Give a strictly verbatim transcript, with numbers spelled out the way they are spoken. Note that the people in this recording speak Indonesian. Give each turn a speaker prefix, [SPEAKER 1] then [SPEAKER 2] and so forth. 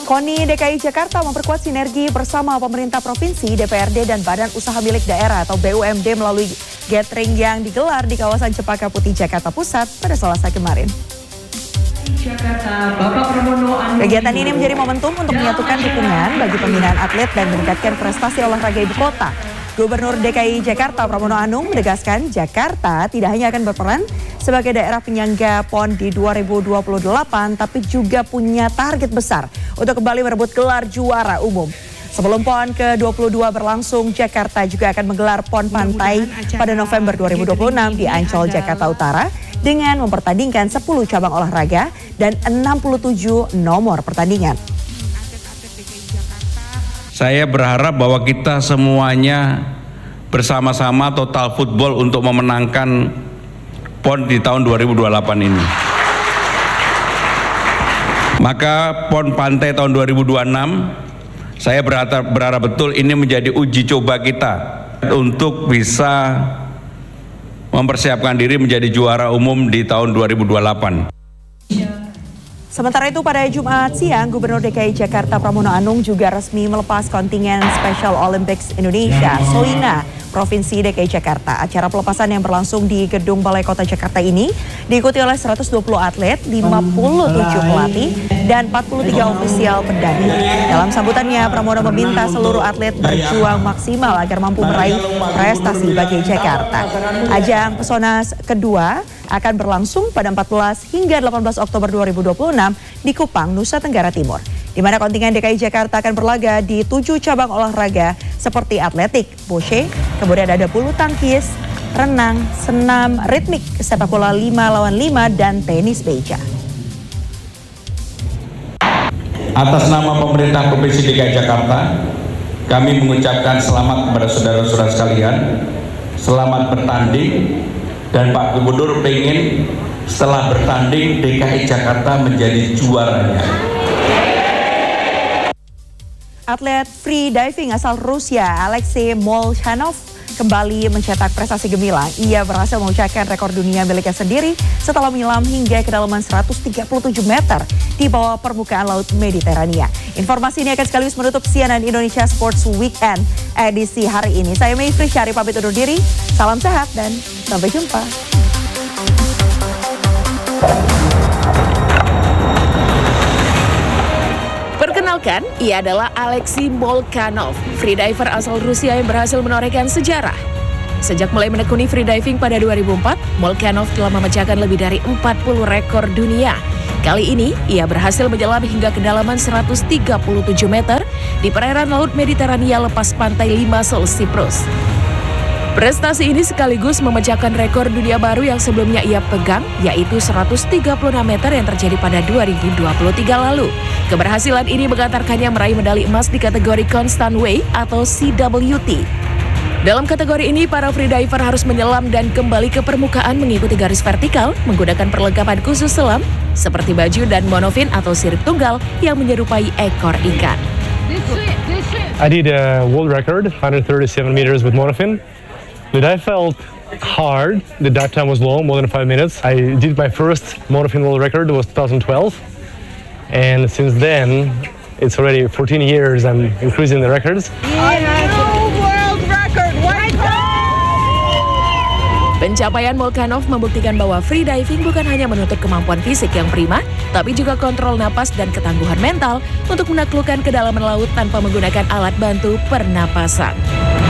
[SPEAKER 1] KONI D K I Jakarta memperkuat sinergi bersama pemerintah provinsi, D P R D, dan Badan Usaha Milik Daerah atau B U M D melalui gathering yang digelar di kawasan Cempaka Putih, Jakarta Pusat pada Selasa kemarin. Kegiatan ini menjadi momentum untuk menyatukan dukungan bagi pembinaan atlet dan meningkatkan prestasi olahraga ibu kota. Gubernur D K I Jakarta Pramono Anung menegaskan Jakarta tidak hanya akan berperan sebagai daerah penyangga P O N di dua ribu dua puluh delapan, tapi juga punya target besar untuk kembali merebut gelar juara umum. Sebelum P O N ke dua puluh dua berlangsung, Jakarta juga akan menggelar P O N Pantai pada November dua ribu dua puluh enam di Ancol, Jakarta Utara dengan mempertandingkan sepuluh cabang olahraga dan enam puluh tujuh nomor pertandingan.
[SPEAKER 2] Saya berharap bahwa kita semuanya bersama-sama total football untuk memenangkan P O N di tahun dua ribu dua puluh delapan ini. Maka P O N Pantai tahun dua ribu dua puluh enam, saya berharap, berharap betul ini menjadi uji coba kita untuk bisa mempersiapkan diri menjadi juara umum di tahun dua ribu dua puluh delapan.
[SPEAKER 1] Sementara itu pada Jumat siang, Gubernur D K I Jakarta Pramono Anung juga resmi melepas kontingen Special Olympics Indonesia, Soina, Provinsi D K I Jakarta. Acara pelepasan yang berlangsung di Gedung Balai Kota Jakarta ini diikuti oleh seratus dua puluh atlet, lima puluh tujuh pelatih, dan empat puluh tiga ofisial pendaki. Dalam sambutannya, Pramono meminta seluruh atlet berjuang maksimal agar mampu meraih prestasi bagi Jakarta. Ajang Pesonas kedua akan berlangsung pada empat belas hingga delapan belas Oktober dua ribu dua puluh enam di Kupang, Nusa Tenggara Timur, di mana kontingen D K I Jakarta akan berlaga di tujuh cabang olahraga seperti atletik, bocce, kemudian ada bulu tangkis, renang, senam ritmik, sepak bola lima lawan lima, dan tenis meja.
[SPEAKER 2] Atas nama pemerintah Provinsi D K I Jakarta, kami mengucapkan selamat kepada saudara-saudara sekalian, selamat bertanding. Dan Pak Gubernur pengen setelah bertanding D K I Jakarta menjadi juaranya.
[SPEAKER 1] Atlet free diving asal Rusia, Alexei Molchanov, kembali mencetak prestasi gemilang. Ia berhasil memecahkan rekor dunia miliknya sendiri setelah menyelam hingga kedalaman seratus tiga puluh tujuh meter di bawah permukaan Laut Mediterania. Informasi ini akan sekaligus menutup C N N Indonesia Sports Weekend edisi hari ini. Saya Mayfri Syari pamit undur diri. Salam sehat dan sampai jumpa.
[SPEAKER 3] Perkenalkan, ia adalah Alexei Molchanov, freediver asal Rusia yang berhasil menorehkan sejarah. Sejak mulai menekuni freediving pada dua ribu empat, Molchanov telah memecahkan lebih dari empat puluh rekor dunia. Kali ini, ia berhasil menyelam hingga kedalaman seratus tiga puluh tujuh meter di perairan Laut Mediterania lepas pantai Limassol, Siprus. Prestasi ini sekaligus memecahkan rekor dunia baru yang sebelumnya ia pegang, yaitu seratus tiga puluh enam meter yang terjadi pada dua ribu dua puluh tiga lalu. Keberhasilan ini mengantarkannya meraih medali emas di kategori Constant Weight atau C W T. Dalam kategori ini, para freediver harus menyelam dan kembali ke permukaan mengikuti garis vertikal menggunakan perlengkapan khusus selam seperti baju dan monofin atau sirip tunggal yang menyerupai ekor ikan.
[SPEAKER 4] I did a world record, one hundred thirty-seven meters with monofin. The dive felt hard. The dive time was long, more than five minutes. I did my first monofin world record, it was two thousand twelve. And since then, it's already fourteen years, I'm increasing the records.
[SPEAKER 3] Pencapaian Molchanov membuktikan bahwa freediving bukan hanya menuntut kemampuan fisik yang prima, tapi juga kontrol napas dan ketangguhan mental untuk menaklukkan kedalaman laut tanpa menggunakan alat bantu pernapasan.